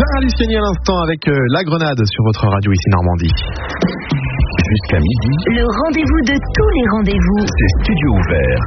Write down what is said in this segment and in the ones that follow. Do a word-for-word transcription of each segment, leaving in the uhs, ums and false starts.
Clara Luciani à l'instant avec euh, La Grenade sur votre radio ici Normandie. Jusqu'à midi, le rendez-vous de tous les rendez-vous, c'est Studio Ouvert.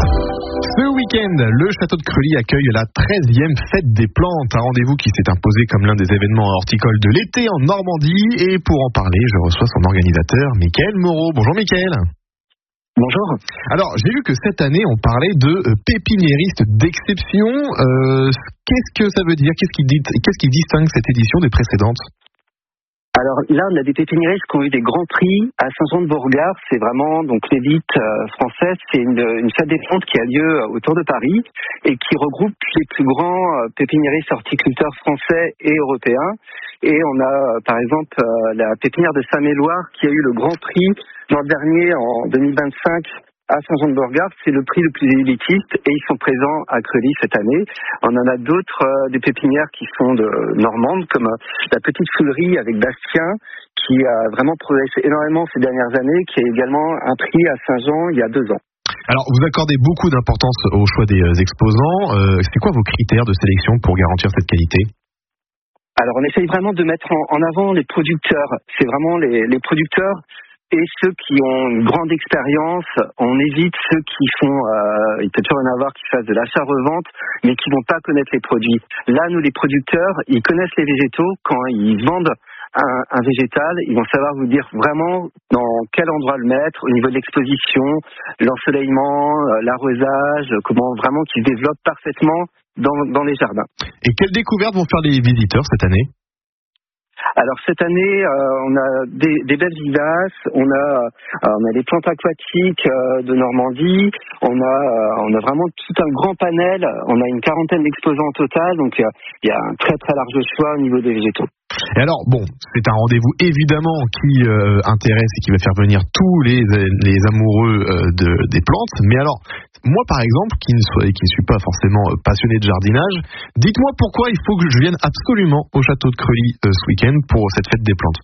Ce week-end, le château de Creully accueille la treizième fête des plantes, un rendez-vous qui s'est imposé comme l'un des événements horticoles de l'été en Normandie. Et pour en parler, je reçois son organisateur, Mickaël Moreau. Bonjour Mickaël. Bonjour. Alors, j'ai lu que cette année, on parlait de euh, pépiniéristes d'exception. Euh, qu'est-ce que ça veut dire ? Qu'est-ce qui, dit, qu'est-ce qui distingue cette édition des précédentes ? Alors là, on a des pépiniéristes qui ont eu des grands prix à Saint-Jean-de-Beauregard. C'est vraiment donc l'élite euh, française. C'est une, une fête des plantes qui a lieu autour de Paris et qui regroupe les plus grands euh, pépiniéristes horticulteurs français et européens. Et on a euh, par exemple euh, la pépinière de Saint-Méloire qui a eu le grand prix l'an dernier en deux mille vingt-cinq à Saint-Jean-de-Beauregard. C'est le prix le plus élitiste et ils sont présents à Creully cette année. On en a d'autres, euh, des pépinières qui sont de normandes, comme euh, la Petite Foulerie avec Bastien, qui a vraiment progressé énormément ces dernières années, qui a également un prix à Saint-Jean il y a deux ans. Alors, vous accordez beaucoup d'importance au choix des euh, exposants. Euh, c'est quoi vos critères de sélection pour garantir cette qualité ? Alors, on essaye vraiment de mettre en, en avant les producteurs. C'est vraiment les, les producteurs et ceux qui ont une grande expérience. On évite ceux qui font, euh, il peut toujours y en avoir qui fassent de l'achat-revente, mais qui vont pas connaître les produits. Là, nous, les producteurs, ils connaissent les végétaux. Quand ils vendent un, un végétal, ils vont savoir vous dire vraiment dans quel endroit le mettre, au niveau de l'exposition, l'ensoleillement, l'arrosage, comment vraiment qu'ils se développent parfaitement dans, dans les jardins. Et quelles découvertes vont faire les visiteurs cette année ? Alors cette année, euh, on a des, des belles vivaces, on a, euh, on a les plantes aquatiques euh, de Normandie, on a, euh, on a vraiment tout un grand panel, on a une quarantaine d'exposants au total, donc il euh, y a un très très large choix au niveau des végétaux. Et alors, bon, c'est un rendez-vous évidemment qui euh, intéresse et qui va faire venir tous les, les amoureux euh, de, des plantes, mais alors, moi par exemple, qui ne, soit, qui ne suis pas forcément passionné de jardinage, dites-moi pourquoi il faut que je vienne absolument au château de Creully euh, ce week-end pour cette fête des plantes.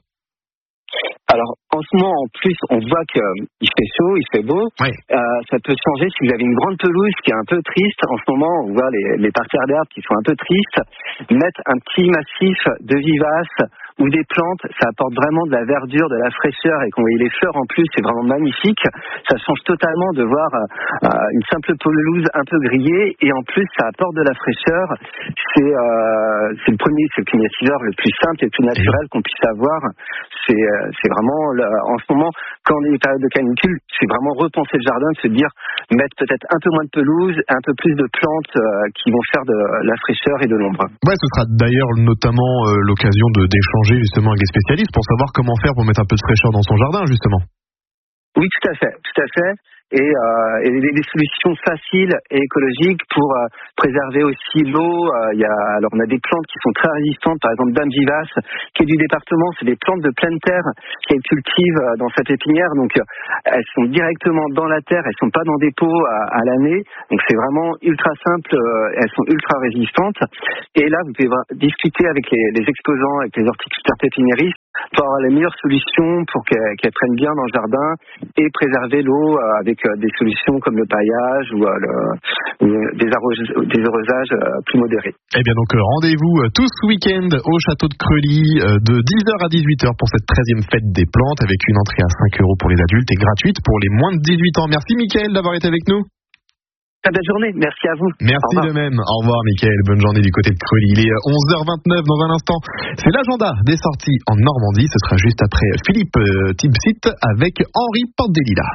Alors, en ce moment, en plus, on voit qu'il euh, fait chaud, il fait beau. Oui. Euh, ça peut changer si vous avez une grande pelouse qui est un peu triste. En ce moment, on voit les, les parterres d'herbes qui sont un peu tristes. Mettre un petit massif de vivaces ou des plantes, ça apporte vraiment de la verdure, de la fraîcheur. Et quand vous voyez les fleurs en plus, c'est vraiment magnifique. Ça change totalement de voir euh, une simple pelouse un peu grillée. Et en plus, ça apporte de la fraîcheur. C'est, euh, c'est le premier, c'est le climatiseur le plus simple et le plus naturel qu'on puisse avoir. C'est, euh, c'est vraiment, le, en ce moment, quand on est en période de canicule, c'est vraiment repenser le jardin, de se dire, mettre peut-être un peu moins de pelouse, un peu plus de plantes euh, qui vont faire de la fraîcheur et de l'ombre. Ouais, ce sera d'ailleurs notamment euh, l'occasion de, d'échanger justement avec les spécialistes pour savoir comment faire pour mettre un peu de fraîcheur dans son jardin, justement. Oui, tout à fait, tout à fait. Et, euh, et des, des solutions faciles et écologiques pour euh, préserver aussi l'eau. Euh, y a, alors on a des plantes qui sont très résistantes, par exemple Dame Vivace, qui est du département, c'est des plantes de pleine terre qu'elle cultive euh, dans sa pépinière. Donc euh, elles sont directement dans la terre, elles sont pas dans des pots à, à l'année. Donc c'est vraiment ultra simple, euh, elles sont ultra résistantes. Et là, vous pouvez discuter avec les, les exposants, avec les horticulteurs pépiniéristes, pour avoir les meilleures solutions pour qu'elles, qu'elles prennent bien dans le jardin et préserver l'eau euh, avec euh, des solutions comme le paillage ou, euh, le, ou des, arrose, des arrosages euh, plus modérés. Eh bien donc euh, rendez-vous euh, tout ce week-end au château de Creully euh, de dix heures à dix-huit heures pour cette treizième fête des plantes avec une entrée à cinq euros pour les adultes et gratuite pour les moins de dix-huit ans. Merci Mickaël d'avoir été avec nous. Très belle journée, merci à vous. Merci de même. Au revoir Mickaël, bonne journée du côté de Creully. Il est onze heures vingt-neuf dans un instant. C'est l'agenda des sorties en Normandie. Ce sera juste après Philippe euh, Tipsit avec Henri Porte-des-Lilas.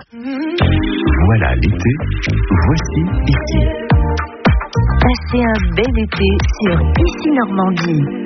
Voilà l'été, voici ici. Passez un bel été sur Ici Normandie.